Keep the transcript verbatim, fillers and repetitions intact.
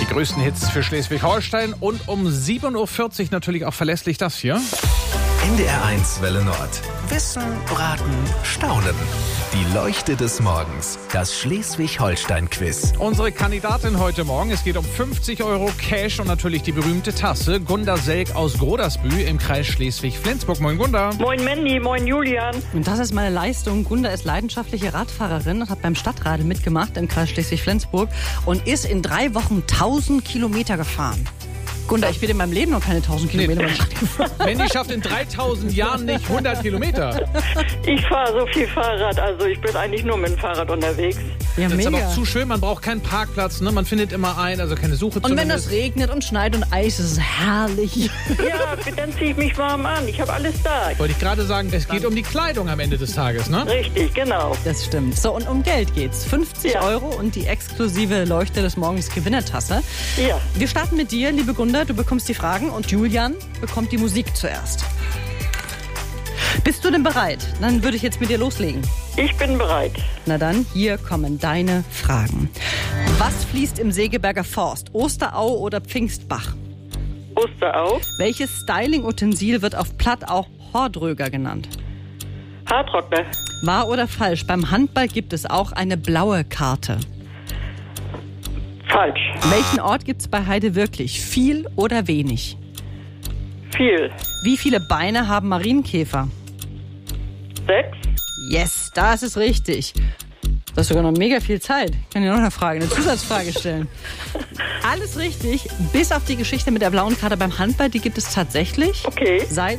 größten Hits für Schleswig-Holstein und um sieben Uhr vierzig natürlich auch verlässlich das hier. N D R eins Welle Nord. Wissen, Raten, Staunen. Die Leuchte des Morgens. Das Schleswig-Holstein-Quiz. Unsere Kandidatin heute Morgen, es geht um fünfzig Euro Cash und natürlich die berühmte Tasse. Gunda Selk aus Grodersbüh im Kreis Schleswig-Flensburg. Moin Gunda. Moin Mandy, moin Julian. Und das ist meine Leistung. Gunda ist leidenschaftliche Radfahrerin und hat beim Stadtradl mitgemacht im Kreis Schleswig-Flensburg und ist in drei Wochen tausend Kilometer gefahren. Gunda, ich bin in meinem Leben noch keine tausend Kilometer beim Rad gefahren. Mandy schafft in dreitausend Jahren nicht hundert Kilometer. Ich fahre so viel Fahrrad, also ich bin eigentlich nur mit dem Fahrrad unterwegs. Ja, Das ist aber mega. auch zu schön, man braucht keinen Parkplatz, ne? Man findet immer einen, also keine Suche Und wenn zumindest. das regnet und schneit und Eis, ist es herrlich. Ja, dann ziehe ich mich warm an. Ich habe alles da. Wollte ich gerade sagen, es geht um die Kleidung am Ende des Tages, ne? Richtig, genau. Das stimmt. So, und um Geld geht's. fünfzig Ja. Euro und die exklusive Leuchte des Morgens Gewinnertasse. Ja, Wir starten mit dir, liebe Gunda. Du bekommst die Fragen und Julian bekommt die Musik zuerst. Bist du denn bereit? Dann würde ich jetzt mit dir loslegen. ich bin bereit. Na dann, hier kommen deine Fragen. Was fließt im Segeberger Forst? Osterau oder Pfingstbach? Osterau, Welches Styling-Utensil wird auf Platt auch Hordröger genannt? Hardrocker, Wahr oder falsch? Beim Handball gibt es auch eine blaue Karte. falsch. Welchen Ort gibt es bei Heide wirklich? Viel oder wenig? Viel. Wie viele Beine haben Marienkäfer? Sechs, Yes, das ist richtig. Du hast sogar noch mega viel Zeit. Ich kann dir noch eine Frage, eine Zusatzfrage stellen. Alles richtig, bis auf die Geschichte mit der blauen Karte beim Handball. Die gibt es tatsächlich okay. seit